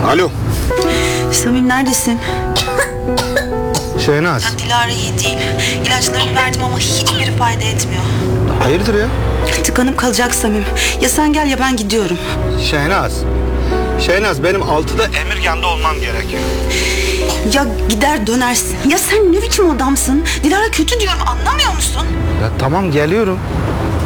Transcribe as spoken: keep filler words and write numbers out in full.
Alo. Samim neredesin? Şehnaz. Ya Dilara iyi değil. İlaçlarını verdim ama hiçbiri fayda etmiyor. Hayırdır ya? Tıkanıp kalacak Samim. Ya sen gel ya ben gidiyorum. Şehnaz. Şehnaz benim altıda Emirgan'da olmam gerekiyor. Ya gider dönersin. Ya sen ne biçim adamsın? Dilara kötü diyorum, anlamıyor musun? Ya tamam geliyorum.